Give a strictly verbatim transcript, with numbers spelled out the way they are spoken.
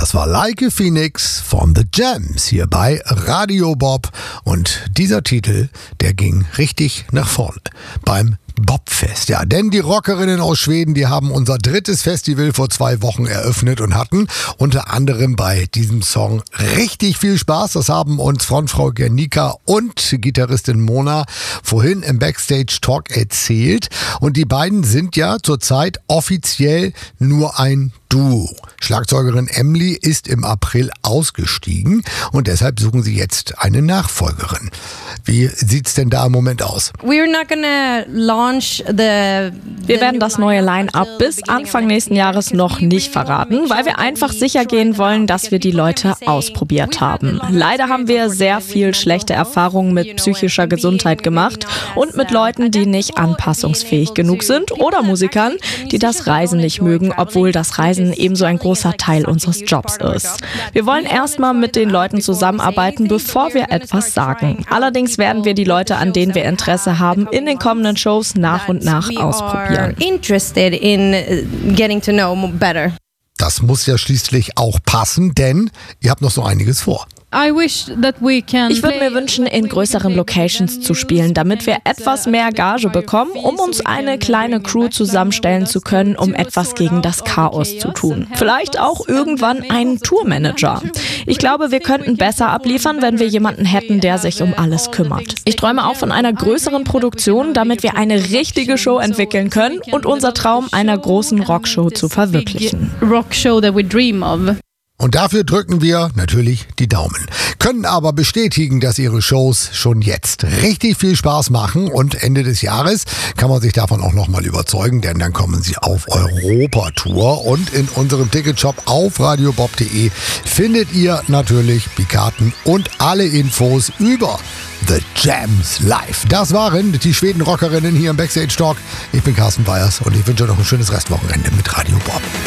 Das war Like a Phoenix von The Jams hier bei Radio Bob. Und dieser Titel, der ging richtig nach vorne beim Bobfest. Ja, denn die Rockerinnen aus Schweden, die haben unser drittes Festival vor zwei Wochen eröffnet und hatten unter anderem bei diesem Song richtig viel Spaß. Das haben uns Frontfrau Gernika und Gitarristin Mona vorhin im Backstage Talk erzählt. Und die beiden sind ja zurzeit offiziell nur ein Duo. Schlagzeugerin Emily ist im April ausgestiegen und deshalb suchen sie jetzt eine Nachfolgerin. Wie sieht's denn da im Moment aus? We're not gonna launch the Wir werden das neue Line-Up bis Anfang nächsten Jahres noch nicht verraten, weil wir einfach sicher gehen wollen, dass wir die Leute ausprobiert haben. Leider haben wir sehr viel schlechte Erfahrungen mit psychischer Gesundheit gemacht und mit Leuten, die nicht anpassungsfähig genug sind oder Musikern, die das Reisen nicht mögen, obwohl das Reisen ebenso ein großer Teil unseres Jobs ist. Wir wollen erstmal mit den Leuten zusammenarbeiten, bevor wir etwas sagen. Allerdings werden wir die Leute, an denen wir Interesse haben, in den kommenden Shows nach und nach ausprobieren. Interested in getting to know better. Das muss ja schließlich auch passen, denn ihr habt noch so einiges vor. Ich würde mir wünschen, in größeren Locations zu spielen, damit wir etwas mehr Gage bekommen, um uns eine kleine Crew zusammenstellen zu können, um etwas gegen das Chaos zu tun. Vielleicht auch irgendwann einen Tourmanager. Ich glaube, wir könnten besser abliefern, wenn wir jemanden hätten, der sich um alles kümmert. Ich träume auch von einer größeren Produktion, damit wir eine richtige Show entwickeln können und unser Traum einer großen Rockshow zu verwirklichen. Und dafür drücken wir natürlich die Daumen. Können aber bestätigen, dass ihre Shows schon jetzt richtig viel Spaß machen und Ende des Jahres kann man sich davon auch nochmal überzeugen, denn dann kommen sie auf Europatour und in unserem Ticketshop auf radiobob punkt de findet ihr natürlich die Karten und alle Infos über The Jams Live. Das waren die Schweden-Rockerinnen hier im Backstage Talk. Ich bin Carsten Weyers und ich wünsche noch ein schönes Restwochenende mit Radio Bob.